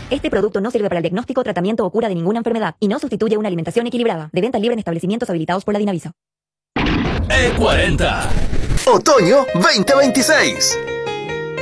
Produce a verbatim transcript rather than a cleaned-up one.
Este producto no sirve para el diagnóstico, tratamiento o cura de ninguna enfermedad y no sustituye una alimentación equilibrada. De venta libre en establecimientos habilitados por la Dinaviso. E cuarenta. Otoño veinte veintiséis.